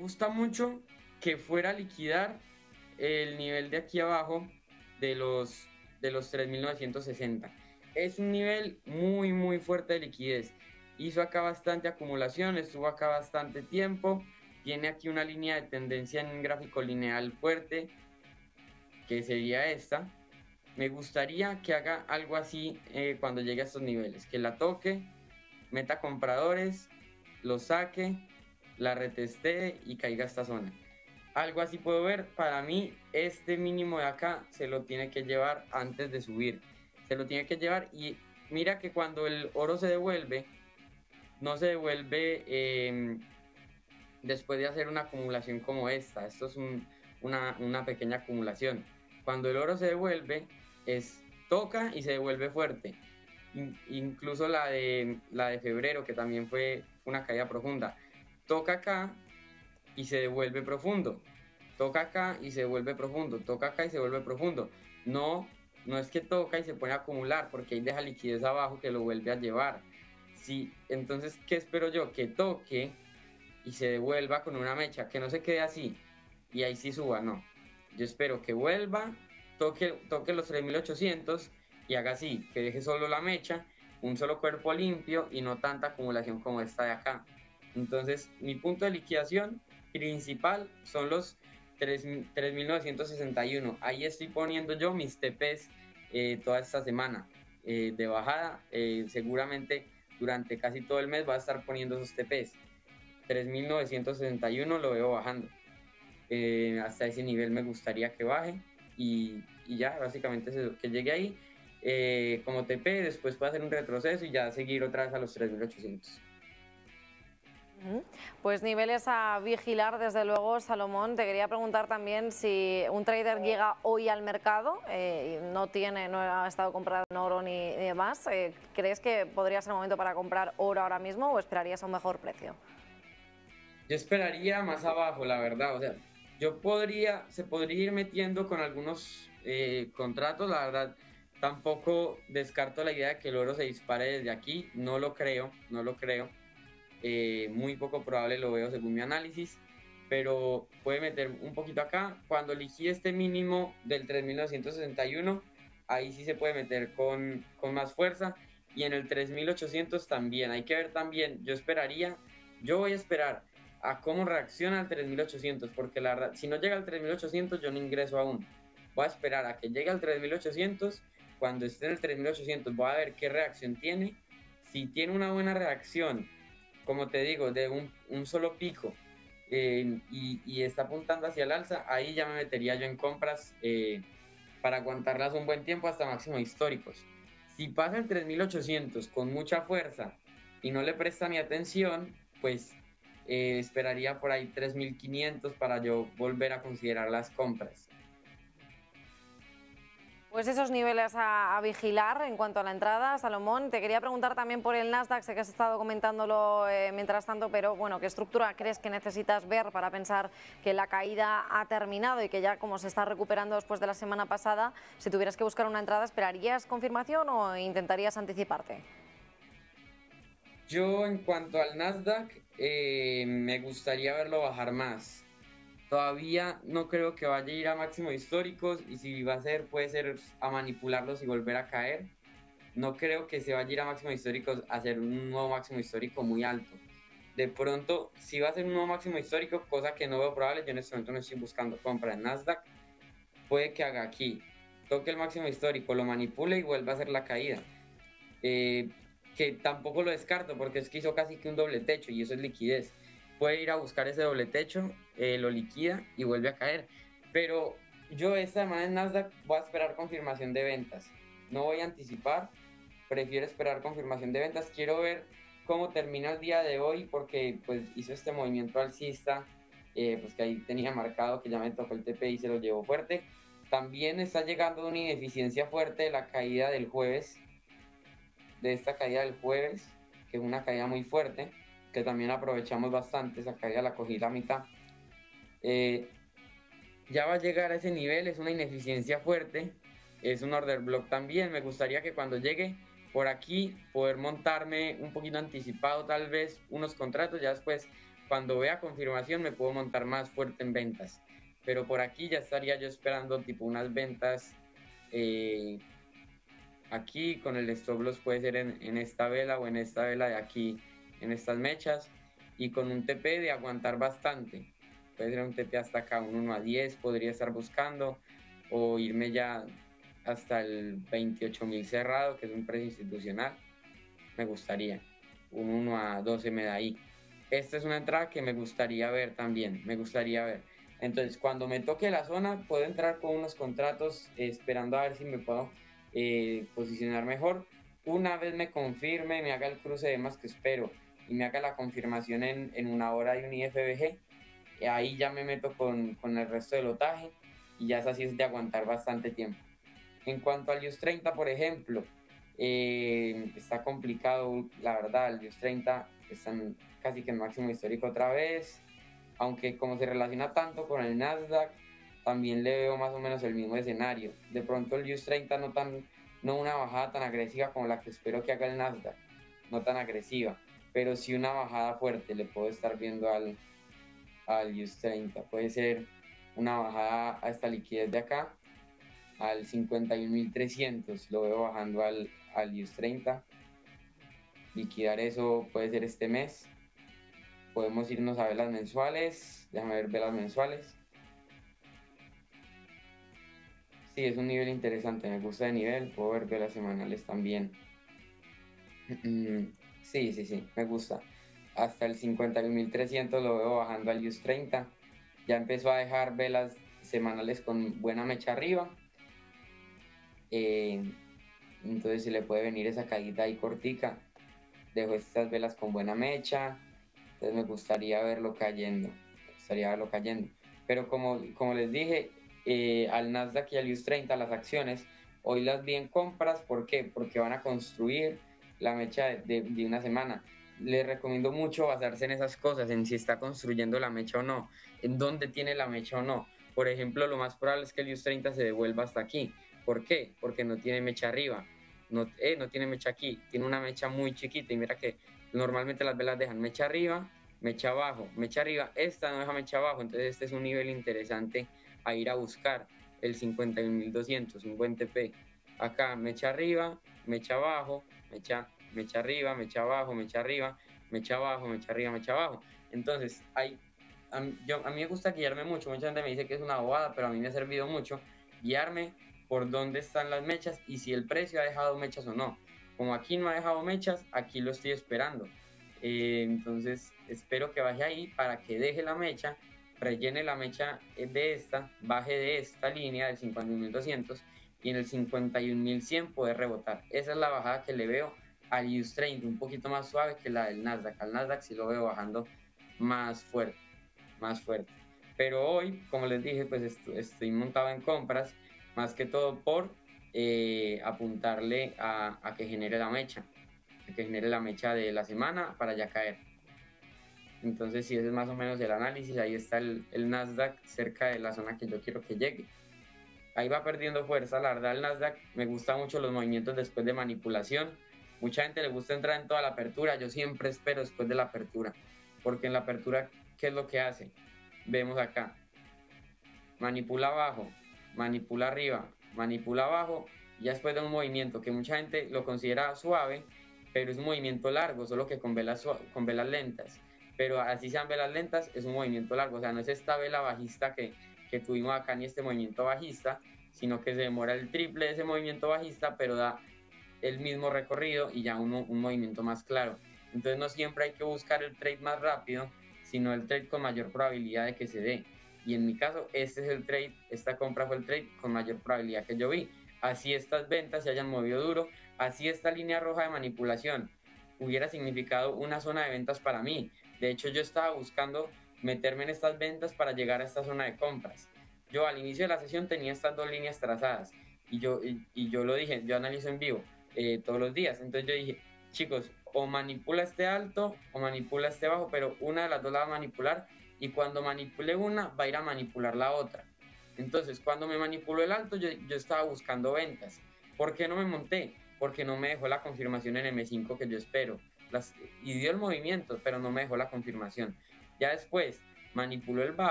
gusta mucho que fuera a liquidar el nivel de aquí abajo de los 3.960. Es un nivel muy, muy fuerte de liquidez. Hizo acá bastante acumulación, estuvo acá bastante tiempo. Tiene aquí una línea de tendencia en un gráfico lineal fuerte, que sería esta. Me gustaría que haga algo así cuando llegue a estos niveles, que la toque, meta compradores, lo saque, la retestee y caiga a esta zona. Algo así puedo ver. Para mí, este mínimo de acá se lo tiene que llevar antes de subir. Se lo tiene que llevar y mira que cuando el oro se devuelve, no se devuelve después de hacer una acumulación como esta. Esto es una pequeña acumulación. Cuando el oro se devuelve, toca y se devuelve fuerte. Incluso la de febrero, que también fue una caída profunda. Toca acá y se devuelve profundo. Toca acá y se devuelve profundo. Toca acá y se vuelve profundo. No, no es que toca y se pone a acumular, porque ahí deja liquidez abajo que lo vuelve a llevar. Sí, entonces, ¿qué espero yo? Que toque y se devuelva con una mecha, que no se quede así y ahí sí suba, no. Yo espero que vuelva, toque los 3.800 y haga así, que deje solo la mecha, un solo cuerpo limpio y no tanta acumulación como esta de acá. Entonces, mi punto de liquidación principal son los 3.961. Ahí estoy poniendo yo mis TPs toda esta semana de bajada. Seguramente durante casi todo el mes va a estar poniendo esos TPs. 3.961 lo veo bajando. Hasta ese nivel me gustaría que baje y ya, básicamente es eso, que llegue ahí como TP, después puede hacer un retroceso y ya seguir otra vez a los 3.800. Pues niveles a vigilar, desde luego, Salomón. Te quería preguntar también si un trader llega hoy al mercado y no ha estado comprando oro ni demás. ¿Crees que podría ser el momento para comprar oro ahora mismo o esperarías a un mejor precio? Yo esperaría más abajo, la verdad. O sea, se podría ir metiendo con algunos contratos, la verdad. Tampoco descarto la idea de que el oro se dispare desde aquí. No lo creo, no lo creo. Muy poco probable lo veo según mi análisis, pero puede meter un poquito acá. Cuando elegí este mínimo del 3.961, ahí sí se puede meter con más fuerza. Y en el 3.800 también. Hay que ver también, yo voy a esperar a cómo reacciona al 3.800, porque la verdad, si no llega al 3.800 yo no ingreso aún. Voy a esperar a que llegue al 3.800. Cuando esté en el 3.800 voy a ver qué reacción tiene. Si tiene una buena reacción, como te digo, de un solo pico y está apuntando hacia el alza, ahí ya me metería yo en compras para aguantarlas un buen tiempo hasta máximos históricos. Si pasa el 3.800 con mucha fuerza y no le presta mi atención, pues esperaría por ahí 3.500 para yo volver a considerar las compras. Pues esos niveles a vigilar en cuanto a la entrada, Salomón. Te quería preguntar también por el Nasdaq, sé que has estado comentándolo mientras tanto, pero bueno, ¿qué estructura crees que necesitas ver para pensar que la caída ha terminado y que ya como se está recuperando después de la semana pasada, si tuvieras que buscar una entrada, ¿esperarías confirmación o intentarías anticiparte? Yo en cuanto al Nasdaq, me gustaría verlo bajar más. Todavía no creo que vaya a ir a máximos históricos y si va a ser, puede ser a manipularlos y volver a caer. No creo que se vaya a ir a máximos históricos a hacer un nuevo máximo histórico muy alto. De pronto, si va a ser un nuevo máximo histórico, cosa que no veo probable, yo en este momento no estoy buscando compra en Nasdaq, puede que haga aquí, toque el máximo histórico, lo manipule y vuelva a hacer la caída. Eh, que tampoco lo descarto porque es que hizo casi que un doble techo y eso es liquidez. Puede ir a buscar ese doble techo, lo liquida y vuelve a caer. Pero yo esta semana en Nasdaq voy a esperar confirmación de ventas. No voy a anticipar, prefiero esperar confirmación de ventas. Quiero ver cómo termina el día de hoy porque pues hizo este movimiento alcista, pues que ahí tenía marcado que ya me tocó el TP y se lo llevó fuerte. También está llegando una ineficiencia fuerte de la caída del jueves, de esta caída del jueves, que es una caída muy fuerte, que también aprovechamos bastante, esa caída la cogí la mitad. Ya va a llegar a ese nivel, es una ineficiencia fuerte, es un order block también. Me gustaría que cuando llegue por aquí poder montarme un poquito anticipado tal vez unos contratos, ya después cuando vea confirmación me puedo montar más fuerte en ventas. Pero por aquí ya estaría yo esperando tipo unas ventas aquí con el stop loss puede ser en esta vela o en esta vela de aquí, en estas mechas, y con un TP de aguantar bastante. Puede ser un TP hasta acá, un 1 a 10 podría estar buscando, o irme ya hasta el 28.000 cerrado, que es un precio institucional. Me gustaría. Un 1 a 12 me da ahí. Esta es una entrada que me gustaría ver también, me gustaría ver. Entonces, cuando me toque la zona, puedo entrar con unos contratos esperando a ver si me puedo posicionar mejor. Una vez me confirme, me haga el cruce de más que espero y me haga la confirmación en una hora de un IFBG, ahí ya me meto con el resto del lotaje y ya es así, es de aguantar bastante tiempo. En cuanto al IUS 30, por ejemplo, está complicado, la verdad, el IUS 30 está casi que en máximo histórico otra vez, aunque como se relaciona tanto con el Nasdaq, también le veo más o menos el mismo escenario. De pronto el IUS 30 no una bajada tan agresiva como la que espero que haga el Nasdaq, no tan agresiva, pero sí una bajada fuerte le puedo estar viendo al IUS 30. Puede ser una bajada a esta liquidez de acá, al 51.300, lo veo bajando al IUS 30. Liquidar eso puede ser este mes. Podemos irnos a velas mensuales. Déjame ver velas mensuales. Sí, es un nivel interesante, me gusta de nivel. Puedo ver velas semanales también. Sí, me gusta. Hasta el 51.300 lo veo bajando al IUS 30. Ya empezó a dejar velas semanales con buena mecha arriba. Entonces se le puede venir esa caída ahí cortica. Dejo estas velas con buena mecha. Entonces me gustaría verlo cayendo. Pero como les dije, al Nasdaq y al IUS 30, las acciones, hoy las vi en compras. ¿Por qué? Porque van a construir la mecha de una semana. Les recomiendo mucho basarse en esas cosas, en si está construyendo la mecha o no, en dónde tiene la mecha o no. Por ejemplo, lo más probable es que el IUS 30 se devuelva hasta aquí. ¿Por qué? Porque no tiene mecha arriba. No tiene mecha aquí, tiene una mecha muy chiquita y mira que normalmente las velas dejan mecha arriba, mecha abajo, mecha arriba, esta no deja mecha abajo, entonces este es un nivel interesante a ir a buscar, el 51.200, un buen TP. Acá mecha arriba, mecha abajo, mecha arriba, mecha abajo, mecha arriba, mecha abajo, mecha arriba, mecha abajo. Entonces, a mí me gusta guiarme mucho, mucha gente me dice que es una bobada, pero a mí me ha servido mucho guiarme por dónde están las mechas y si el precio ha dejado mechas o no. Como aquí no ha dejado mechas, aquí lo estoy esperando. Entonces espero que baje ahí para que deje la mecha, rellene la mecha de esta, baje de esta línea del 51.200 y en el 51.100 poder rebotar. Esa es la bajada que le veo al IUS 30, un poquito más suave que la del Nasdaq. Al Nasdaq sí lo veo bajando más fuerte, más fuerte. Pero hoy, como les dije, pues estoy montado en compras, más que todo por apuntarle a que genere la mecha, que genere la mecha de la semana para ya caer. Entonces, si ese es más o menos el análisis, ahí está el Nasdaq cerca de la zona que yo quiero que llegue. Ahí va perdiendo fuerza, la verdad el Nasdaq me gusta mucho los movimientos después de manipulación. Mucha gente le gusta entrar en toda la apertura, yo siempre espero después de la apertura, porque en la apertura, ¿qué es lo que hace? Vemos acá, manipula abajo, manipula arriba, manipula abajo, y ya después de un movimiento que mucha gente lo considera suave, pero es un movimiento largo, solo que con velas lentas. Pero así sean velas lentas, es un movimiento largo, o sea, no es esta vela bajista que tuvimos acá ni este movimiento bajista, sino que se demora el triple de ese movimiento bajista, pero da el mismo recorrido y ya un movimiento más claro. Entonces no siempre hay que buscar el trade más rápido, sino el trade con mayor probabilidad de que se dé. Y en mi caso, este es el trade, esta compra fue el trade con mayor probabilidad que yo vi. Así estas ventas se hayan movido duro, así esta línea roja de manipulación hubiera significado una zona de ventas para mí. De hecho, yo estaba buscando meterme en estas ventas para llegar a esta zona de compras. Yo al inicio de la sesión tenía estas dos líneas trazadas y yo lo dije, yo analizo en vivo todos los días. Entonces yo dije, chicos, o manipula este alto o manipula este bajo, pero una de las dos la va a manipular y cuando manipule una va a ir a manipular la otra. Entonces cuando me manipuló el alto yo estaba buscando ventas. ¿Por qué no me monté? Porque no me dejó la confirmación en M5 que yo espero. Y dio el movimiento, pero no me dejó la confirmación. Ya después manipuló el bajo